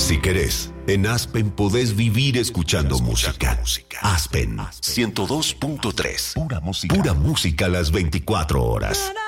Si querés, en Aspen podés vivir escuchando música. Aspen 102.3. Pura música las 24 horas.